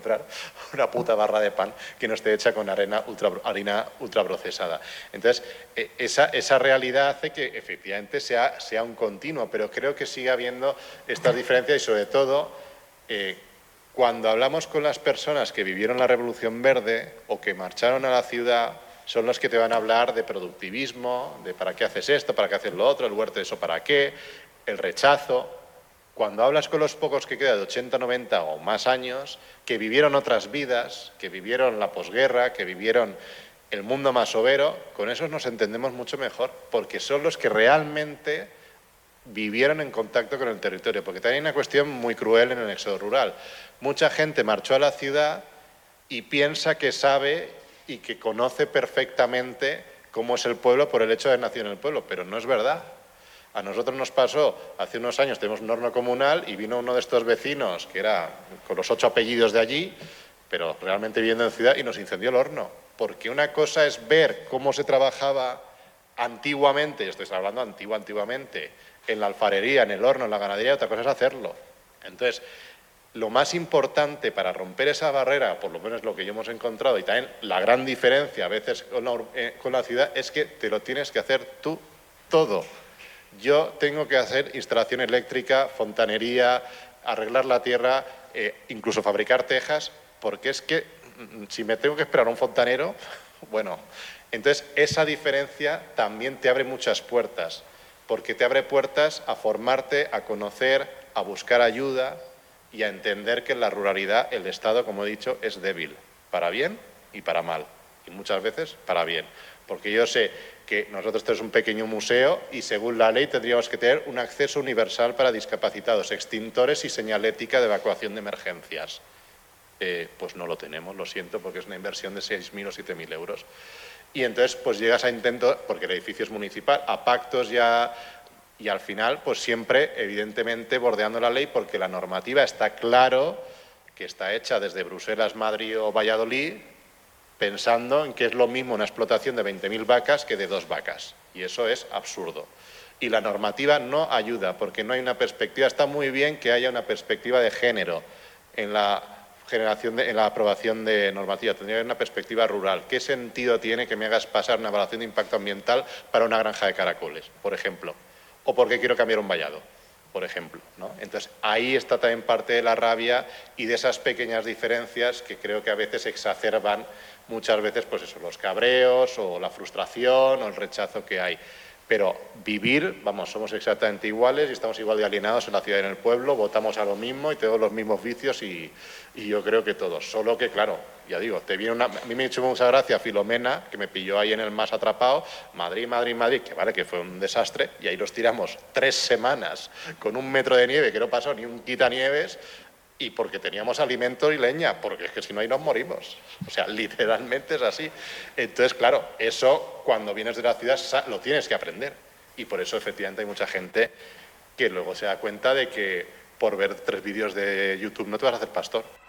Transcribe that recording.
encontrar una puta barra de pan que no esté hecha con harina ultraprocesada. Entonces, esa realidad hace que efectivamente sea un continuo, pero creo que sigue habiendo estas diferencias y sobre todo cuando hablamos con las personas que vivieron la Revolución Verde o que marcharon a la ciudad, son los que te van a hablar de productivismo, de para qué haces esto, para qué haces lo otro, el huerto eso para qué, el rechazo. Cuando hablas con los pocos que quedan de 80, 90 o más años, que vivieron otras vidas, que vivieron la posguerra, que vivieron el mundo masovero, con esos nos entendemos mucho mejor, porque son los que realmente vivieron en contacto con el territorio, porque también hay una cuestión muy cruel en el éxodo rural. Mucha gente marchó a la ciudad y piensa que sabe y que conoce perfectamente cómo es el pueblo por el hecho de haber nacido en el pueblo, pero no es verdad. A nosotros nos pasó, hace unos años tenemos un horno comunal y vino uno de estos vecinos, que era con los 8 apellidos de allí, pero realmente viviendo en ciudad, y nos incendió el horno. Porque una cosa es ver cómo se trabajaba antiguamente, estoy hablando antiguamente, en la alfarería, en el horno, en la ganadería, otra cosa es hacerlo. Entonces, lo más importante para romper esa barrera, por lo menos lo que yo hemos encontrado, y también la gran diferencia a veces con la ciudad, es que te lo tienes que hacer tú todo. Yo tengo que hacer instalación eléctrica, fontanería, arreglar la tierra, incluso fabricar tejas, porque es que si me tengo que esperar a un fontanero, bueno, entonces esa diferencia también te abre muchas puertas, porque te abre puertas a formarte, a conocer, a buscar ayuda y a entender que en la ruralidad el Estado, como he dicho, es débil, para bien y para mal, y muchas veces para bien. Porque yo sé que nosotros tenemos un pequeño museo y según la ley tendríamos que tener un acceso universal para discapacitados, extintores y señalética de evacuación de emergencias. Pues no lo tenemos, lo siento, porque es una inversión de 6.000 o 7.000 euros. Y entonces pues llegas a intentos, porque el edificio es municipal, a pactos ya, y al final pues siempre evidentemente bordeando la ley, porque la normativa está claro que está hecha desde Bruselas, Madrid o Valladolid, pensando en que es lo mismo una explotación de 20.000 vacas que de 2 vacas. Y eso es absurdo. Y la normativa no ayuda, porque no hay una perspectiva. Está muy bien que haya una perspectiva de género en la en la aprobación de normativa. Tendría que haber una perspectiva rural. ¿Qué sentido tiene que me hagas pasar una evaluación de impacto ambiental para una granja de caracoles, por ejemplo? O porque quiero cambiar un vallado, por ejemplo, ¿no? Entonces, ahí está también parte de la rabia y de esas pequeñas diferencias que creo que a veces exacerban muchas veces pues eso, los cabreos o la frustración o el rechazo que hay. Pero vivir, vamos, somos exactamente iguales y estamos igual de alienados en la ciudad y en el pueblo, votamos a lo mismo y tenemos los mismos vicios y yo creo que todos. Solo que, claro, ya digo, a mí me ha hecho mucha gracia Filomena, que me pilló ahí en el más atrapado, Madrid, Madrid, Madrid, que vale, que fue un desastre, y ahí los tiramos 3 semanas con 1 metro de nieve, que no pasó ni un quitanieves, y porque teníamos alimento y leña, porque es que si no ahí nos morimos. O sea, literalmente es así. Entonces, claro, eso cuando vienes de la ciudad lo tienes que aprender. Y por eso efectivamente hay mucha gente que luego se da cuenta de que por ver 3 vídeos de YouTube no te vas a hacer pastor.